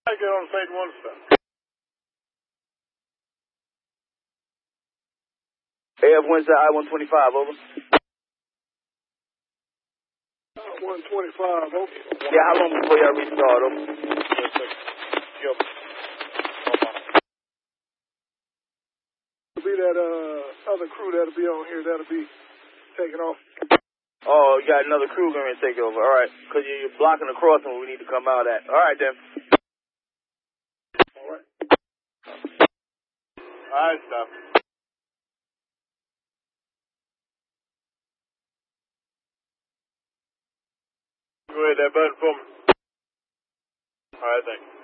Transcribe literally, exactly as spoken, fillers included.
I get on Saint one stuff. A F Wednesday, I one twenty-five, over. one twenty-five, over. Yeah, how long before y'all restart, over? Yep. It'll be that uh, other crew that'll be on here, that'll be taking off. Oh, you got another crew going to take over. All right, because you're blocking the crossing where we need to come out at. All right, then. All right. All right, stop. Go ahead, that button for me. All right, thank you.